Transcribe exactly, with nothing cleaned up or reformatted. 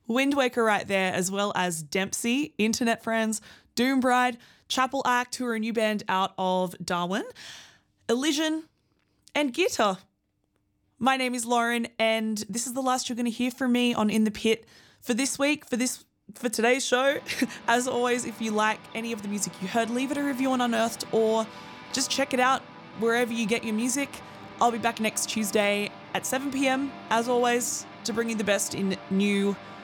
Wind Waker right there, as well as Dempsey, Internet Friends, Doom Bride, Chapel Act, who are a new band out of Darwin, Elision, and Gitta. My name is Lauren, and this is the last you're going to hear from me on In the Pit for this week, for this for today's show. As always, if you like any of the music you heard, leave it a review on Unearthed or just check it out wherever you get your music. I'll be back next Tuesday at seven p.m, as always, to bring you the best in new